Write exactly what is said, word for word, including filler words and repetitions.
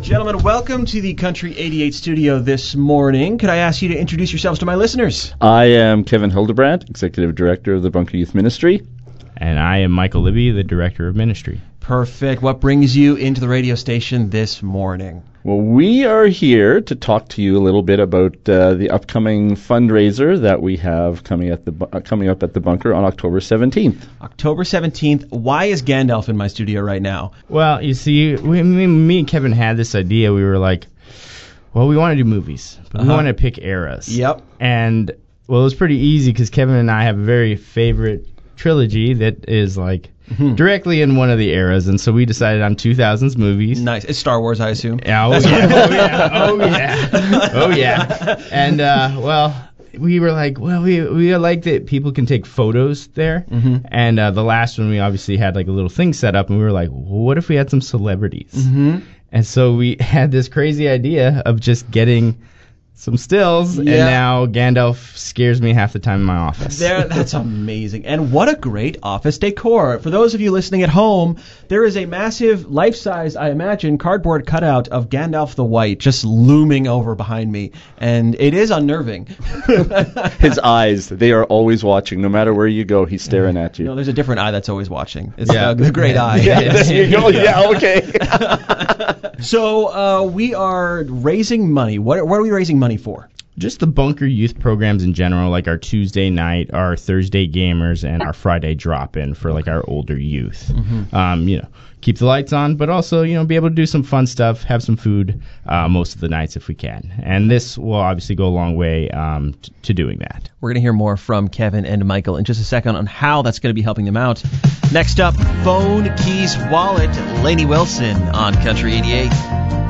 Gentlemen, welcome to the Country eighty-eight studio this morning. Could I ask you to introduce yourselves to my listeners? I am Kevin Hildebrand, Executive Director of the Bunker Youth Ministry. And I am Michael Libby, the Director of Ministry. Perfect. What brings you into the radio station this morning? Well, we are here to talk to you a little bit about uh, the upcoming fundraiser that we have coming at the bu- uh, coming up at the Bunker on October seventeenth. October seventeenth. Why is Gandalf in my studio right now? Well, you see, we, me, me and Kevin had this idea. We were like, well, we want to do movies, but Uh-huh. we want to pick eras. Yep. And, well, it was pretty easy because Kevin and I have a very favorite trilogy that is, like, Mhm. directly in one of the eras, and so we decided on two thousands movies. Nice. It's Star Wars, I assume. Yeah, oh, yeah, oh, yeah, oh, yeah, oh, yeah. And, uh, well, we were like, well, we we like that people can take photos there. Mm-hmm. And uh, the last one, we obviously had, like, a little thing set up, and we were like, well, what if we had some celebrities? Mm-hmm. And so we had this crazy idea of just getting some stills, Yeah. and now Gandalf scares me half the time in my office. There, that's amazing. And what a great office decor. For those of you listening at home, there is a massive, life-size, I imagine, cardboard cutout of Gandalf the White just looming over behind me. And it is unnerving. His eyes, they are always watching. No matter where you go, he's staring at you. No, there's a different eye that's always watching. It's Yeah. uh, the great eye. Yeah, there you go. Yeah, okay. So uh, we are raising money. What, what are we raising money for? Just the Bunker Youth programs in general, like our Tuesday night, our Thursday gamers, and our Friday drop-in for like our older youth. Mm-hmm. Um, you know, keep the lights on, but also, you know, be able to do some fun stuff, have some food uh, most of the nights if we can. And this will obviously go a long way um, t- to doing that. We're going to hear more from Kevin and Michael in just a second on how that's going to be helping them out. Next up, Phone, Keys, Wallet, Lainey Wilson on Country eighty-eight.